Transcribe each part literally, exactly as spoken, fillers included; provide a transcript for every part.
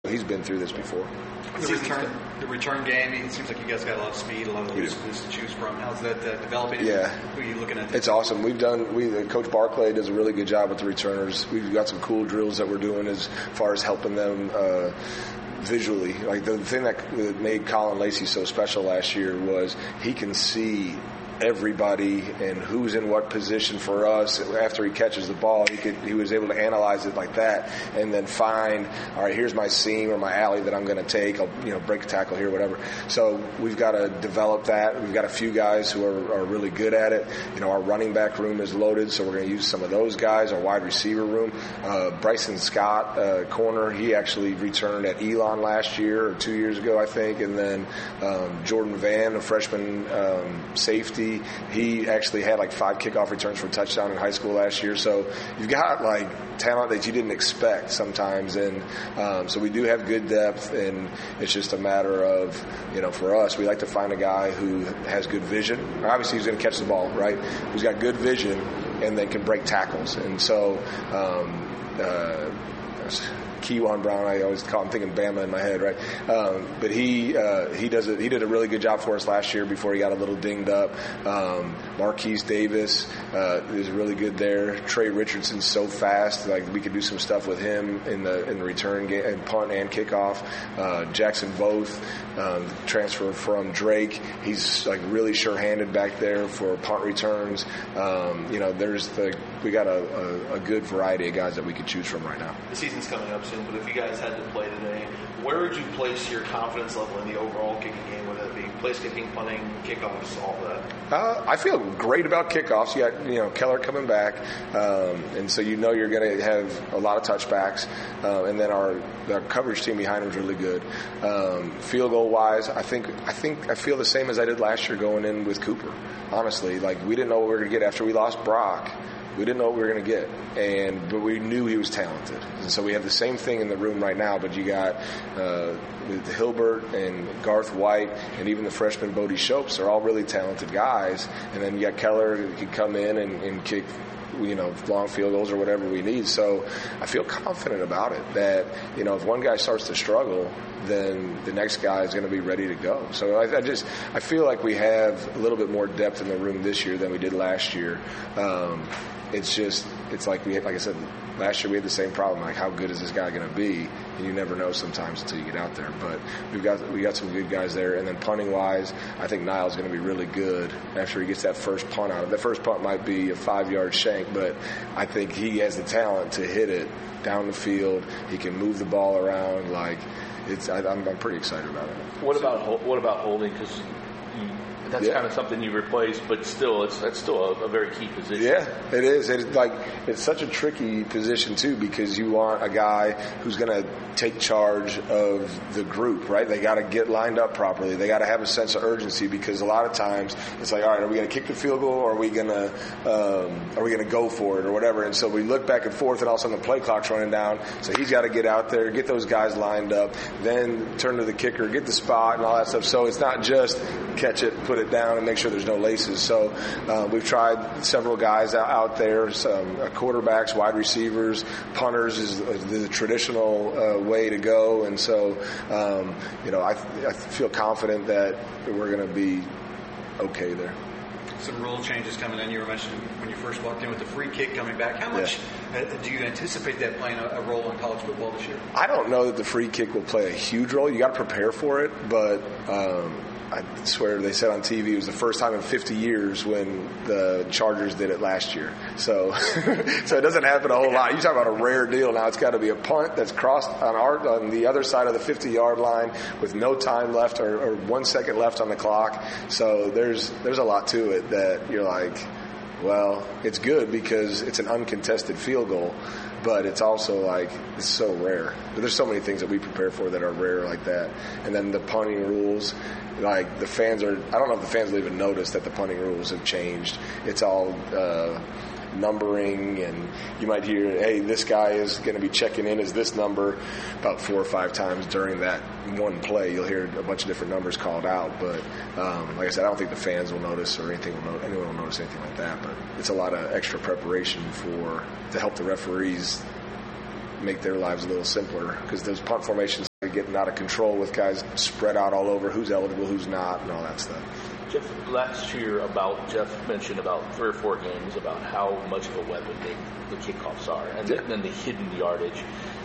he's been through this before. The return, the return game, it seems like you guys got a lot of speed, a lot of loose to choose from. How's that uh, developing? Yeah. Who are you looking at? It's awesome. We've done, we, Coach Barclay does a really good job with the returners. We've got some cool drills that we're doing as far as helping them uh, visually. Like the thing that made Colin Lacey so special last year was he can see everybody and who's in what position for us. After he catches the ball, he could he was able to analyze it like that and then find, all right, here's my seam or my alley that I'm going to take. I'll you know break a tackle here, whatever. So we've got to develop that. We've got a few guys who are, are really good at it. You know, our running back room is loaded, so we're going to use some of those guys. Our wide receiver room, uh, Bryson Scott, uh, corner, he actually returned at Elon last year or two years ago, I think, and then um, Jordan Van, a freshman um, safety. He actually had like five kickoff returns for a touchdown in high school last year. So you've got like talent that you didn't expect sometimes. And um, so we do have good depth, and it's just a matter of, you know, for us, we like to find a guy who has good vision. Obviously, he's going to catch the ball, right? Who's got good vision and then can break tackles. And so, um, uh, Keywan Brown, I always call him, thinking Bama in my head, right? Um, but he uh, he does it. He did a really good job for us last year before he got a little dinged up. Um, Marquise Davis uh, is really good there. Trey Richardson's so fast, like we could do some stuff with him in the in the return game, and punt and kickoff. Uh, Jackson Voth, um, transfer from Drake, he's like really sure-handed back there for punt returns. Um, you know, there's the we got a, a, a good variety of guys that we could choose from right now. The season's coming up soon, but if you guys had to play today, where would you place your confidence level in the overall kicking game, whether it be place kicking, punting, kickoffs, all that? Uh, I feel great about kickoffs. You got, you know, Keller coming back, um, and so you know you're going to have a lot of touchbacks, uh, and then our, our coverage team behind him is really good. Um, field goal wise, I think I think I feel the same as I did last year going in with Cooper. Honestly, like we didn't know what we were going to get after we lost Brock. We didn't know what we were going to get, and but we knew he was talented. And so we have the same thing in the room right now, but you got uh, Hilbert and Garth White and even the freshman Bodie Shopes are all really talented guys. And then you got Keller who can come in and, and kick, you know, long field goals or whatever we need. So I feel confident about it that, you know, if one guy starts to struggle, then the next guy is going to be ready to go. So I, I just I feel like we have a little bit more depth in the room this year than we did last year. Um, it's just it's like we like I said last year we had the same problem. Like, how good is this guy going to be? And you never know sometimes until you get out there. But we've got we got some good guys there. And then punting wise, I think Niall's going to be really good after he gets that first punt out. The first punt might be a five yard shank, but I think he has the talent to hit it down the field. He can move the ball around. Like it's I, I'm, I'm pretty excited about it. What about what about holding? Because that's yeah. kind of something you replace, but still, it's that's still a, a very key position. Yeah, it is. It's like it's such a tricky position too, because you want a guy who's going to take charge of the group, right? They got to get lined up properly. They got to have a sense of urgency, because a lot of times it's like, all right, are we going to kick the field goal, or are we going to um, are we going to go for it, or whatever? And so we look back and forth, and all of a sudden the play clock's running down. So he's got to get out there, get those guys lined up, then turn to the kicker, get the spot, and all that stuff. So it's not just catch it, put it down, and make sure there's no laces. So uh, we've tried several guys out, out there, some uh, quarterbacks, wide receivers, punters is the traditional uh, way to go. And so, um, you know, I, I feel confident that we're going to be okay there. Some rule changes coming in. You were mentioning when you first walked in with the free kick coming back. How much yeah. uh, do you anticipate that playing a, a role in college football this year? I don't know that the free kick will play a huge role. You got to prepare for it, but um, I swear they said on T V it was the first time in fifty years when the Chargers did it last year. So, so it doesn't happen a whole lot. You talk about a rare deal. Now it's got to be a punt that's crossed on our on the other side of the fifty-yard line with no time left or, or one second left on the clock. So there's there's a lot to it that you're like, well, it's good because it's an uncontested field goal, but it's also like it's so rare. But there's so many things that we prepare for that are rare like that. And then the punting rules, like the fans are, I don't know if the fans will even notice that the punting rules have changed. It's all uh, numbering, and you might hear, hey, this guy is going to be checking in as this number about four or five times during that one play. You'll hear a bunch of different numbers called out, but um, like I said, I don't think the fans will notice or anything will know, anyone will notice anything like that, but it's a lot of extra preparation for to help the referees make their lives a little simpler, because those punt formations are getting out of control with guys spread out all over who's eligible, who's not, and all that stuff. Jeff, last year about Jeff mentioned about three or four games about how much of a weapon they, the kickoffs are, and yeah. then the hidden yardage.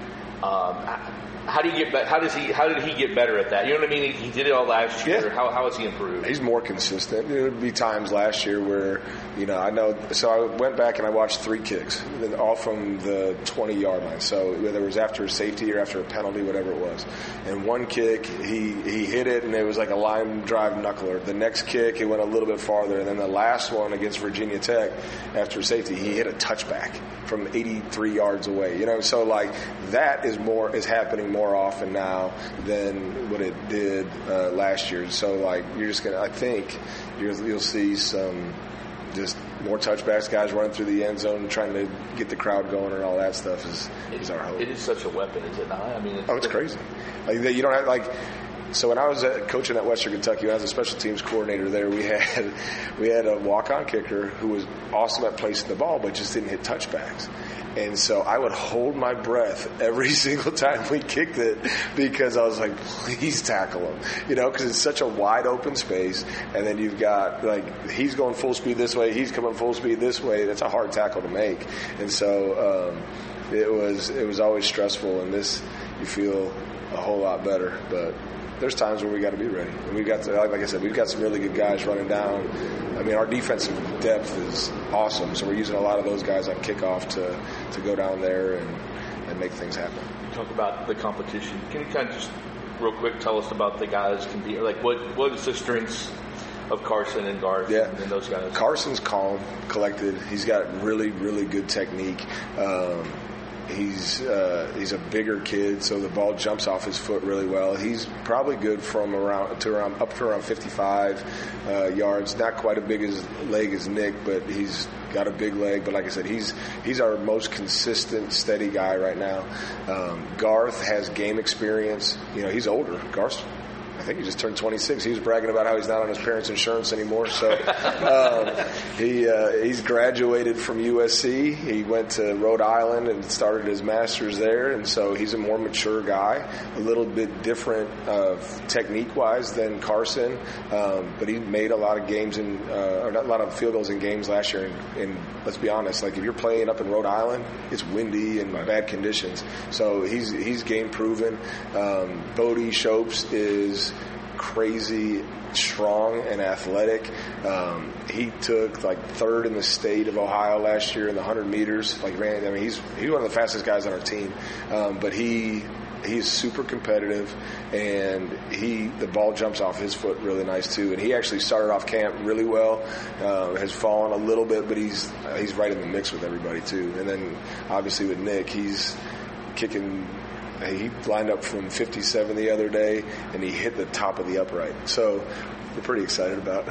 Um, how do you get? Be- how does he? How did he get better at that? You know what I mean? He, he did it all last year. Yeah. How how has he improved? He's more consistent. There would be times last year where, you know, I know. So I went back and I watched three kicks, all from the twenty-yard line. So whether it was after a safety or after a penalty, whatever it was. And one kick, he he hit it, and it was like a line drive knuckler. The next kick, it went a little bit farther, and then the last one against Virginia Tech, after safety, he hit a touchback from eighty-three yards away. You know, so like that is more is happening more often now than what it did uh, last year. So like you're just gonna, I think you'll, you'll see some just more touchbacks, guys running through the end zone, trying to get the crowd going, and all that stuff is it, is our hope. It is such a weapon, is it not? I mean, it's oh, it's crazy. Like you don't have like. So when I was uh, coaching at Western Kentucky, when I was a special teams coordinator there, we had we had a walk-on kicker who was awesome at placing the ball, but just didn't hit touchbacks. And so I would hold my breath every single time we kicked it, because I was like, please tackle him, you know, because it's such a wide open space. And then you've got, like, he's going full speed this way, he's coming full speed this way. That's a hard tackle to make. And so um, it was it was always stressful. And this, you feel a whole lot better. But there's times where we got to be ready. And we've got to, like I said, we've got some really good guys running down. I mean, our defensive depth is awesome, so we're using a lot of those guys on kickoff to, to go down there and, and make things happen. You talk about the competition. Can you kind of just real quick tell us about the guys can be like what what is the strengths of Carson and Garth yeah. and, and those guys? Carson's calm, collected. He's got really, really good technique. Um, He's uh, he's a bigger kid, so the ball jumps off his foot really well. He's probably good from around to around up to around fifty-five uh, yards. Not quite as big as leg as Nick, but he's got a big leg. But like I said, he's he's our most consistent, steady guy right now. Um, Garth has game experience. You know, he's older. Garth's, I think he just turned twenty-six. He was bragging about how he's not on his parents' insurance anymore. So um, he uh, he's graduated from U S C. He went to Rhode Island and started his master's there. And so he's a more mature guy, a little bit different uh, technique-wise than Carson. Um, but he made a lot of games in, uh, or not a lot of field goals in games last year. And, and let's be honest, like if you're playing up in Rhode Island, it's windy and bad conditions. So he's he's game proven. Um, Bodie Shopes is crazy strong and athletic. Um, he took like third in the state of Ohio last year in the one hundred meters. Like ran, I mean, he's he's one of the fastest guys on our team. Um, but he he's super competitive, and he the ball jumps off his foot really nice too. And he actually started off camp really well. Uh, has fallen a little bit, but he's uh, he's right in the mix with everybody too. And then obviously with Nick, he's kicking. He lined up from fifty-seven the other day, and he hit the top of the upright. So we're pretty excited about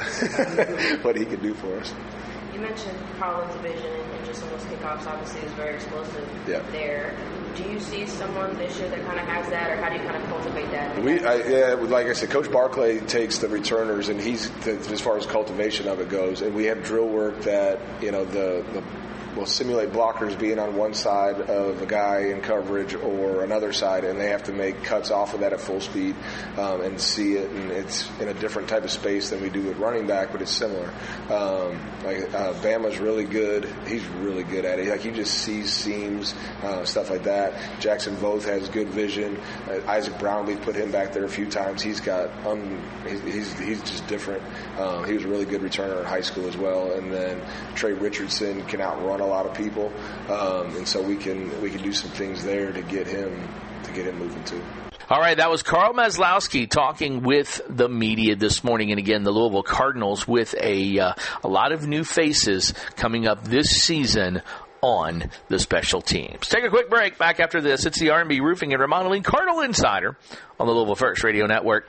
what he can do for us. You mentioned Carlin's vision and just on those kickoffs, obviously, is very explosive yeah. there. Do you see someone this year that kind of has that, or how do you kind of cultivate that? We, I, yeah, like I said, Coach Barclay takes the returners, and he's as far as cultivation of it goes. And we have drill work that you know the the. will simulate blockers being on one side of a guy in coverage or another side, and they have to make cuts off of that at full speed um, and see it. And it's in a different type of space than we do with running back, but it's similar. Um, like uh, Bama's really good. He's really good at it. Like he just sees seams, uh, stuff like that. Jackson Voth has good vision. Uh, Isaac Brownlee put him back there a few times. He's got um, he's, he's he's just different. Um, he was a really good returner in high school as well. And then Trey Richardson can outrun a lot of people, um, and so we can we can do some things there to get him to get him moving too. All right, that was Carl Maslowski talking with the media this morning, and again, the Louisville Cardinals with a uh, a lot of new faces coming up this season on the special teams. Take a quick break. Back after this, it's the R and B Roofing and Remodeling Cardinal Insider on the Louisville First Radio Network.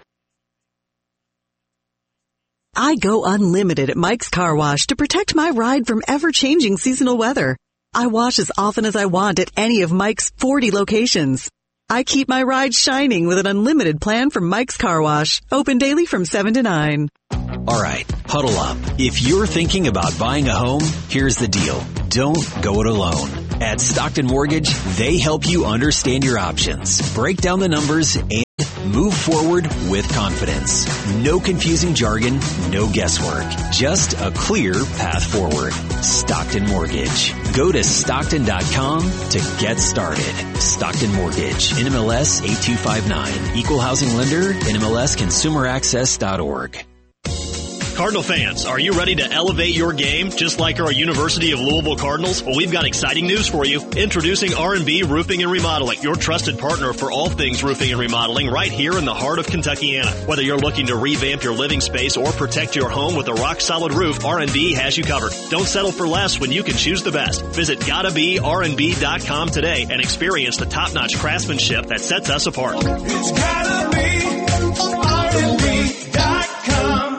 I go unlimited at Mike's Car Wash to protect my ride from ever-changing seasonal weather. I wash as often as I want at any of Mike's forty locations. I keep my ride shining with an unlimited plan from Mike's Car Wash, open daily from seven to nine. All right, huddle up. If you're thinking about buying a home, here's the deal. Don't go it alone. At Stockton Mortgage, they help you understand your options, break down the numbers, and move forward with confidence. No confusing jargon, no guesswork. Just a clear path forward. Stockton Mortgage. Go to Stockton dot com to get started. Stockton Mortgage. N M L S eight two five nine. Equal housing lender. N M L S consumer access dot org. Cardinal fans, are you ready to elevate your game just like our University of Louisville Cardinals? Well, we've got exciting news for you. Introducing R and B Roofing and Remodeling, your trusted partner for all things roofing and remodeling right here in the heart of Kentuckiana. Whether you're looking to revamp your living space or protect your home with a rock-solid roof, R and B has you covered. Don't settle for less when you can choose the best. Visit gotta be R and B dot com today and experience the top-notch craftsmanship that sets us apart. It's gotta be R and B dot com.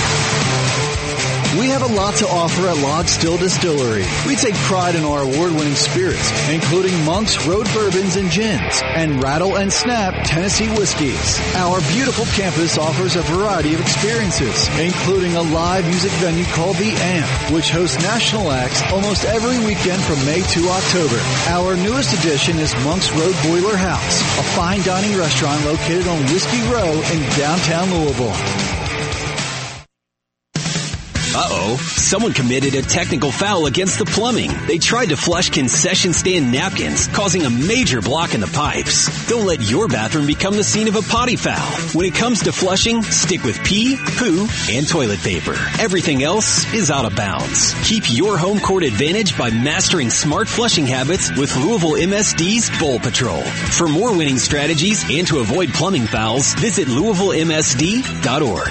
We have a lot to offer at Log Still Distillery. We take pride in our award-winning spirits, including Monk's Road Bourbons and Gins, and Rattle and Snap Tennessee Whiskies. Our beautiful campus offers a variety of experiences, including a live music venue called The Amp, which hosts national acts almost every weekend from May to October. Our newest addition is Monk's Road Boiler House, a fine dining restaurant located on Whiskey Row in downtown Louisville. Uh-oh, someone committed a technical foul against the plumbing. They tried to flush concession stand napkins, causing a major block in the pipes. Don't let your bathroom become the scene of a potty foul. When it comes to flushing, stick with pee, poo, and toilet paper. Everything else is out of bounds. Keep your home court advantage by mastering smart flushing habits with Louisville M S D's Bowl Patrol. For more winning strategies and to avoid plumbing fouls, visit Louisville M S D dot org.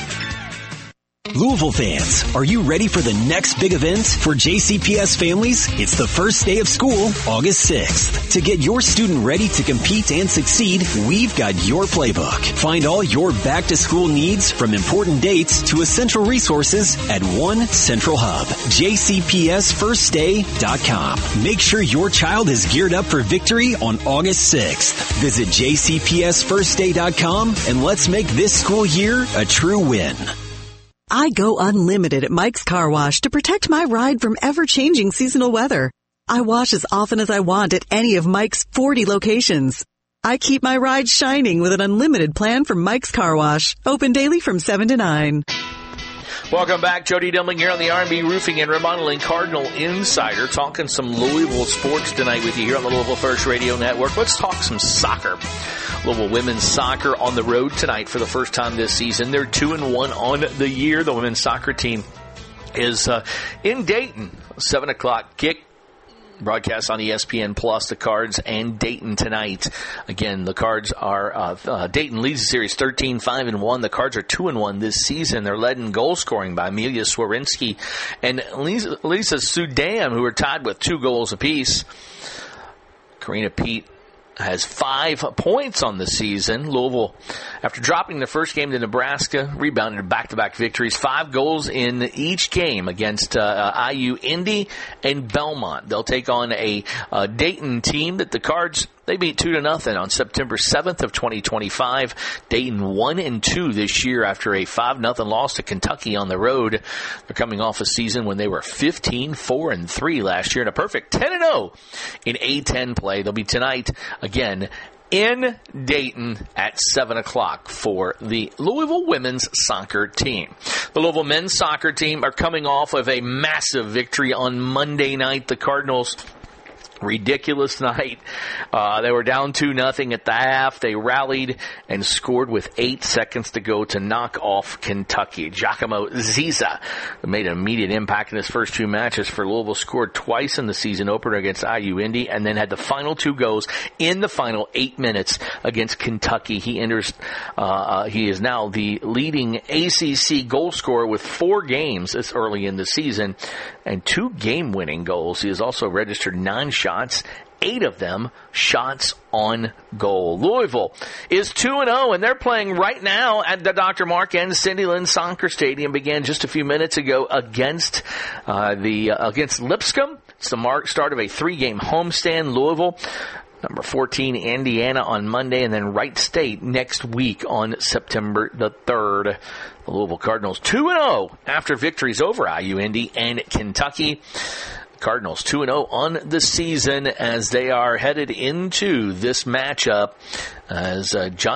Louisville fans, are you ready for the next big event? For J C P S families, it's the first day of school, August sixth. To get your student ready to compete and succeed, we've got your playbook. Find all your back-to-school needs from important dates to essential resources at one central hub, J C P S first day dot com. Make sure your child is geared up for victory on August sixth. Visit J C P S first day dot com and let's make this school year a true win. I go unlimited at Mike's Car Wash to protect my ride from ever-changing seasonal weather. I wash as often as I want at any of Mike's forty locations. I keep my ride shining with an unlimited plan from Mike's Car Wash. Open daily from seven to nine. Welcome back. Jody Demling here on the R and B Roofing and Remodeling Cardinal Insider, talking some Louisville sports tonight with you here on the Louisville First Radio Network. Let's talk some soccer. Louisville women's soccer on the road tonight for the first time this season. They're two and one on the year. The women's soccer team is uh, in Dayton. Seven o'clock kick. Broadcast on E S P N Plus, the Cards and Dayton tonight. Again, the Cards are, uh, uh, Dayton leads the series thirteen five and one. The Cards are two and one this season. They're led in goal scoring by Amelia Swarinski and Lisa, Lisa Sudam, who are tied with two goals apiece. Karina Pete has five points on the season. Louisville, after dropping the first game to Nebraska, rebounded back-to-back victories, five goals in each game against uh, I U Indy and Belmont. They'll take on a uh, Dayton team that the Cards, they beat two to nothing on September seventh of twenty twenty-five. Dayton one and two this year after a five nothing loss to Kentucky on the road. They're coming off a season when they were fifteen four and three last year and a perfect ten and oh in A ten play. They'll be tonight again in Dayton at seven o'clock for the Louisville women's soccer team. The Louisville men's soccer team are coming off of a massive victory on Monday night. The Cardinals, ridiculous night. Uh, they were down two nothing at the half. They rallied and scored with eight seconds to go to knock off Kentucky. Giacomo Ziza made an immediate impact in his first two matches for Louisville, scored twice in the season opener against I U Indy, and then had the final two goals in the final eight minutes against Kentucky. He enters, uh, uh, he is now the leading A C C goal scorer with four games this early in the season and two game-winning goals. He has also registered nine shots, eight of them shots on goal. Louisville is two and oh, and they're playing right now at the Doctor Mark and Cindy Lynn Soccer Stadium. Began just a few minutes ago against uh, the uh, against Lipscomb. It's the mark start of a three-game homestand. Louisville, number fourteen, Indiana on Monday, and then Wright State next week on September the third. The Louisville Cardinals two and oh after victories over I U Indy and Kentucky. Cardinals two and oh on the season as they are headed into this matchup as uh, John